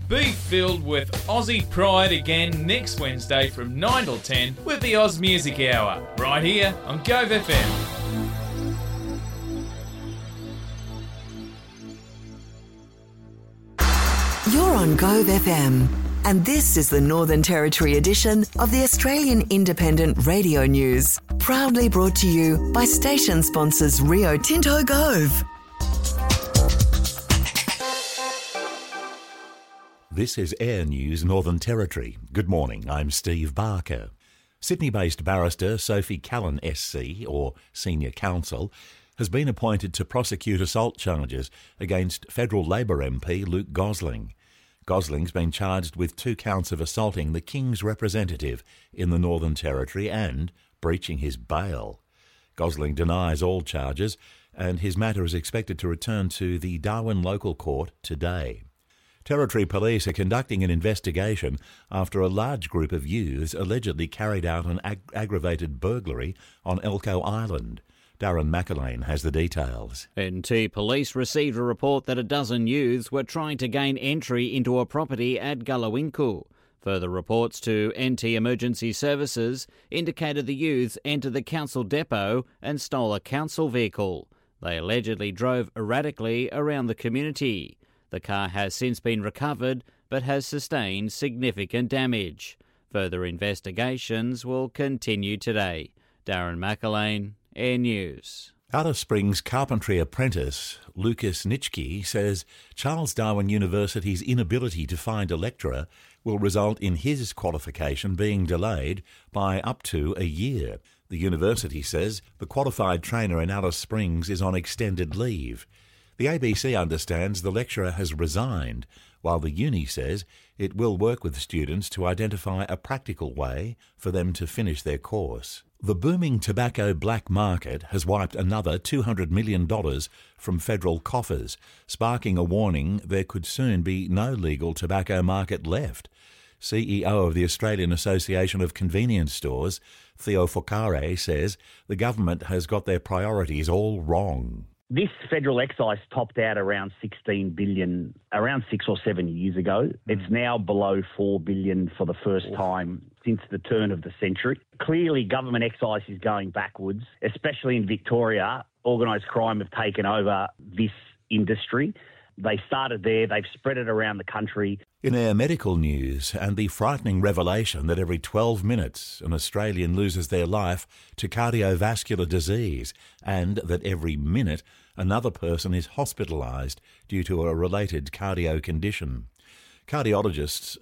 Be filled with Aussie pride again next Wednesday from 9 till 10 with the Oz Music Hour, right here on Gove FM. You're on Gove FM, and this is the Northern Territory edition of the Australian Independent Radio News, proudly brought to you by station sponsors Rio Tinto Gove. This is Air News Northern Territory. Good morning, I'm Steve Barker. Sydney-based barrister Sophie Callan SC, or Senior Counsel, has been appointed to prosecute assault charges against federal Labor MP Luke Gosling. Gosling's been charged with 2 counts of assaulting the King's representative in the Northern Territory and breaching his bail. Gosling denies all charges, and his matter is expected to return to the Darwin Local Court today. Territory Police are conducting an investigation after a large group of youths allegedly carried out an aggravated burglary on Elcho Island. Darren McElwain has the details. NT Police received a report that a dozen youths were trying to gain entry into a property at Gulawinku. Further reports to NT Emergency Services indicated the youths entered the council depot and stole a council vehicle. They allegedly drove erratically around the community. The car has since been recovered but has sustained significant damage. Further investigations will continue today. Darren McElwain, Air News. Alice Springs carpentry apprentice Lucas Nitschke says Charles Darwin University's inability to find a lecturer will result in his qualification being delayed by up to a year. The university says the qualified trainer in Alice Springs is on extended leave. The ABC understands the lecturer has resigned, while the uni says it will work with students to identify a practical way for them to finish their course. The booming tobacco black market has wiped another $200 million from federal coffers, sparking a warning there could soon be no legal tobacco market left. CEO of the Australian Association of Convenience Stores, Theo Focare, says the government has got their priorities all wrong. This federal excise topped out around $16 billion around 6 or 7 years ago. It's now below $4 billion for the first time since the turn of the century. Clearly, government excise is going backwards, especially in Victoria. Organised crime have taken over this industry. They started there, they've spread it around the country. In our medical news, and the frightening revelation that every 12 minutes an Australian loses their life to cardiovascular disease, and that every minute another person is hospitalised due to a related cardio condition. Cardiologist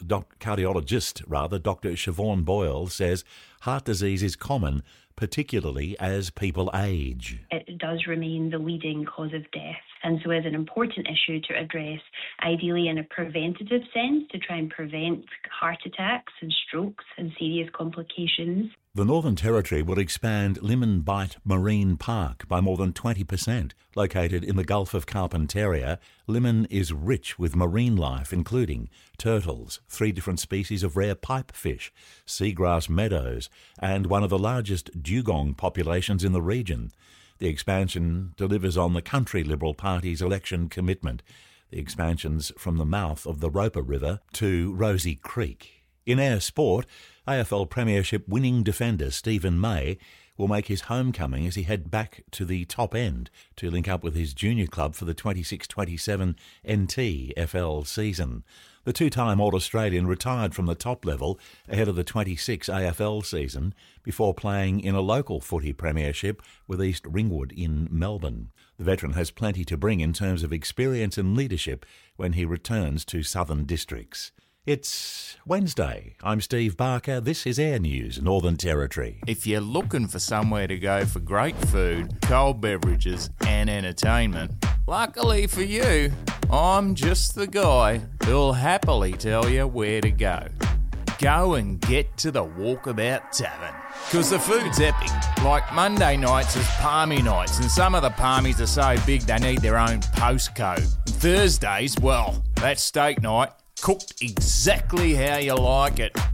Dr. Siobhan Boyle says heart disease is common, particularly as people age. It does remain the leading cause of death, and so is an important issue to address, ideally in a preventative sense, to try and prevent heart attacks and strokes and serious complications. The Northern Territory will expand Limmen Bight Marine Park by more than 20%. Located in the Gulf of Carpentaria, Limmen is rich with marine life, including turtles, 3 different species of rare pipefish, seagrass meadows, and one of the largest dugong populations in the region. The expansion delivers on the Country Liberal Party's election commitment. The expansion's from the mouth of the Roper River to Rosie Creek. In our sport, AFL Premiership winning defender Stephen May will make his homecoming as he head back to the top end to link up with his junior club for the 26-27 NTFL season. The 2-time All-Australian retired from the top level ahead of the 26 AFL season before playing in a local footy premiership with East Ringwood in Melbourne. The veteran has plenty to bring in terms of experience and leadership when he returns to Southern Districts. It's Wednesday. I'm Steve Barker. This is Air News Northern Territory. If you're looking for somewhere to go for great food, cold beverages and entertainment, luckily for you, I'm just the guy who'll happily tell you where to go. Go and get to the Walkabout Tavern. Because the food's epic. Like Monday nights is palmy nights, and some of the palmies are so big they need their own postcode. Thursdays, well, that's steak night. Cooked exactly how you like it.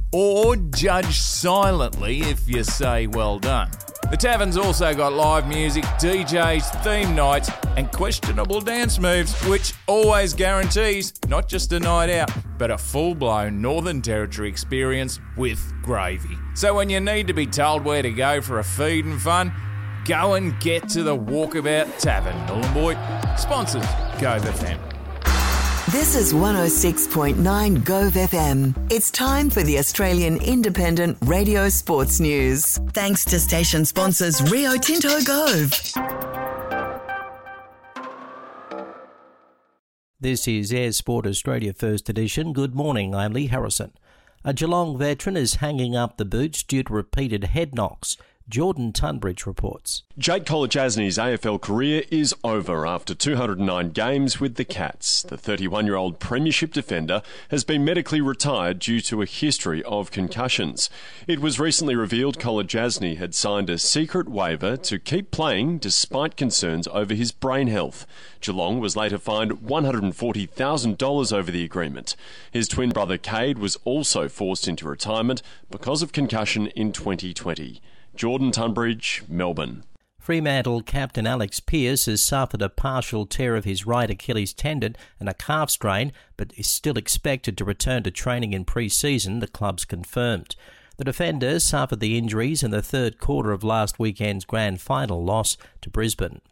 or judge silently if you say well done. The tavern's also got live music, DJs, theme nights, and questionable dance moves, which always guarantees not just a night out, but a full-blown Northern Territory experience with gravy. So when you need to be told where to go for a feed and fun, go and get to the Walkabout Tavern, Nhulunbuy. Sponsors, Gove FM. This is 106.9 Gove FM. It's time for the Australian Independent Radio Sports News. Thanks to station sponsors Rio Tinto Gove. This is Air Sport Australia First Edition. Good morning, I'm Lee Harrison. A Geelong veteran is hanging up the boots due to repeated head knocks. Jordan Tunbridge reports. Jake Kolodjasny's AFL career is over after 209 games with the Cats. The 31-year-old premiership defender has been medically retired due to a history of concussions. It was recently revealed Kolodjasny had signed a secret waiver to keep playing despite concerns over his brain health. Geelong was later fined $140,000 over the agreement. His twin brother Cade was also forced into retirement because of concussion in 2020. Jordan Tunbridge, Melbourne. Fremantle captain Alex Pearce has suffered a partial tear of his right Achilles tendon and a calf strain, but is still expected to return to training in pre-season, the club's confirmed. The defender suffered the injuries in the third quarter of last weekend's grand final loss to Brisbane.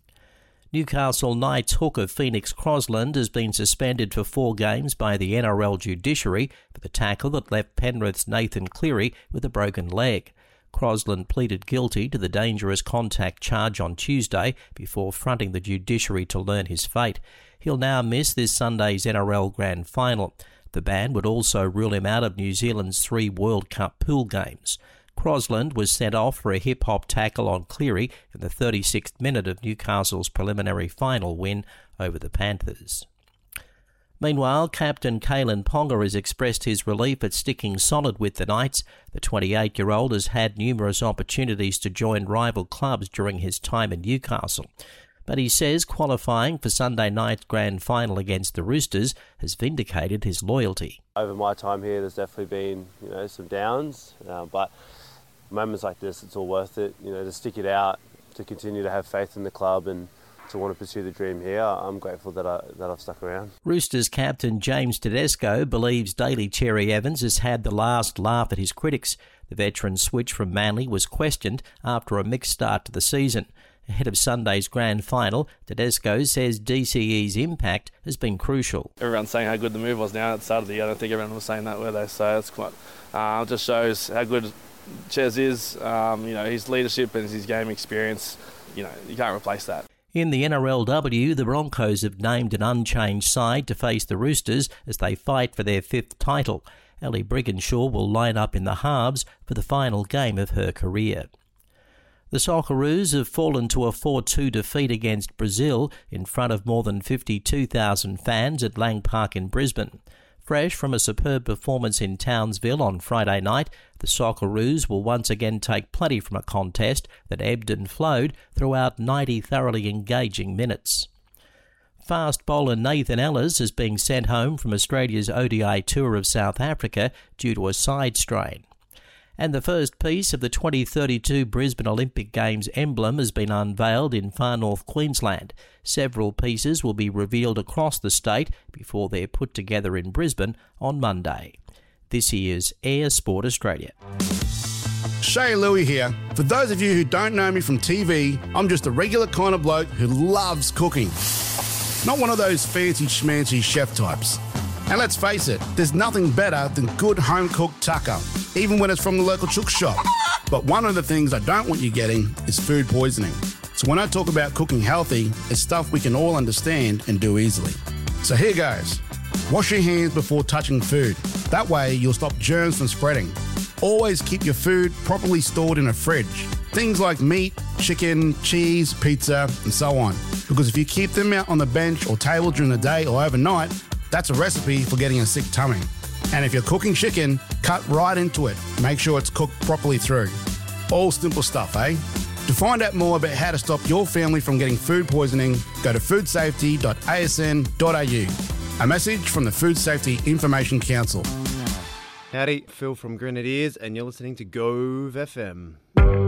Newcastle Knights hooker Phoenix Crosland has been suspended for 4 games by the NRL judiciary for the tackle that left Penrith's Nathan Cleary with a broken leg. Crosland pleaded guilty to the dangerous contact charge on Tuesday before fronting the judiciary to learn his fate. He'll now miss this Sunday's NRL Grand Final. The ban would also rule him out of New Zealand's 3 World Cup pool games. Crosland was sent off for a hip-hop tackle on Cleary in the 36th minute of Newcastle's preliminary final win over the Panthers. Meanwhile, Captain Kalen Ponga has expressed his relief at sticking solid with the Knights. The 28-year-old has had numerous opportunities to join rival clubs during his time in Newcastle. But he says qualifying for Sunday night's grand final against the Roosters has vindicated his loyalty. Over my time here, there's definitely been, some downs, but moments like this, it's all worth it. To stick it out, to continue to have faith in the club and to want to pursue the dream here. I'm grateful that I've stuck around. Roosters captain James Tedesco believes Daly Cherry Evans has had the last laugh at his critics. The veteran's switch from Manly was questioned after a mixed start to the season. Ahead of Sunday's grand final, Tedesco says DCE's impact has been crucial. Everyone's saying how good the move was now at the start of the year. I don't think everyone was saying that, were they? So it's quite, it just shows how good Ches is. His leadership and his game experience, you can't replace that. In the NRLW, the Broncos have named an unchanged side to face the Roosters as they fight for their 5th title. Ellie Brigginshaw will line up in the halves for the final game of her career. The Socceroos have fallen to a 4-2 defeat against Brazil in front of more than 52,000 fans at Lang Park in Brisbane. Fresh from a superb performance in Townsville on Friday night, the Socceroos will once again take plenty from a contest that ebbed and flowed throughout 90 thoroughly engaging minutes. Fast bowler Nathan Ellis is being sent home from Australia's ODI tour of South Africa due to a side strain. And the first piece of the 2032 Brisbane Olympic Games emblem has been unveiled in far north Queensland. Several pieces will be revealed across the state before they're put together in Brisbane on Monday. This is Air Sport Australia. Shay Louie here. For those of you who don't know me from TV, I'm just a regular kind of bloke who loves cooking. Not one of those fancy schmancy chef types. And let's face it, there's nothing better than good home-cooked tucker, even when it's from the local chook shop. But one of the things I don't want you getting is food poisoning. So when I talk about cooking healthy, it's stuff we can all understand and do easily. So here goes. Wash your hands before touching food. That way you'll stop germs from spreading. Always keep your food properly stored in a fridge. Things like meat, chicken, cheese, pizza, and so on. Because if you keep them out on the bench or table during the day or overnight, that's a recipe for getting a sick tummy. And if you're cooking chicken, cut right into it. Make sure it's cooked properly through. All simple stuff, eh? To find out more about how to stop your family from getting food poisoning, go to foodsafety.asn.au. A message from the Food Safety Information Council. Howdy, Phil from Grenadiers, and you're listening to Gove FM.